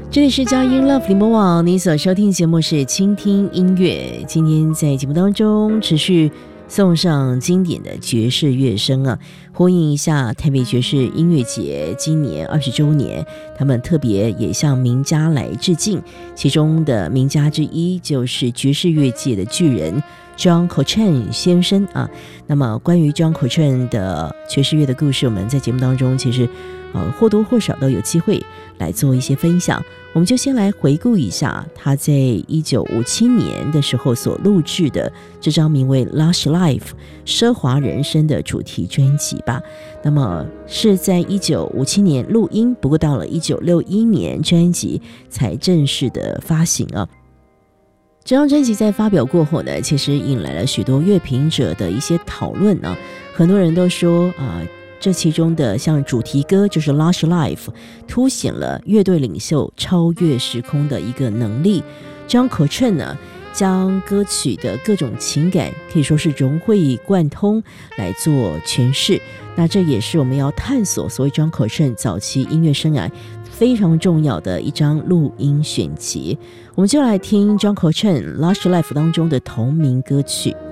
这里是佳音 Love 联播网，你所收听节目是倾听音乐。今天在节目当中持续送上经典的爵士乐声啊，呼应一下台北爵士音乐节今年20周年，他们特别也向名家来致敬，其中的名家之一就是爵士乐界的巨人John Coltrane 先生啊。那么关于 John Coltrane 的爵士乐的故事，我们在节目当中其实或多或少都有机会来做一些分享。我们就先来回顾一下他在1957年的时候所录制的这张名为 Lush Life 奢华人生的主题专辑吧。那么是在1957年录音，不过到了1961年专辑才正式的发行啊。这张专辑在发表过后呢，其实引来了许多乐评者的一些讨论啊。很多人都说这其中的像主题歌就是 Lush Life 凸显了乐队领袖超越时空的一个能力。John Coltrane 呢，将歌曲的各种情感可以说是融会贯通来做诠释。那这也是我们要探索所谓 John Coltrane 早期音乐生涯非常重要的一张录音选集。我们就来听 John Coltrane Lush Life 当中的同名歌曲。